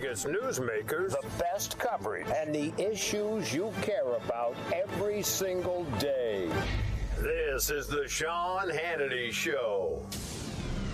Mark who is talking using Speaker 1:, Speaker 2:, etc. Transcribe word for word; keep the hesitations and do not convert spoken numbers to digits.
Speaker 1: biggest newsmakers,
Speaker 2: the best coverage, and the issues you care about every single day.
Speaker 1: This is the Sean Hannity Show.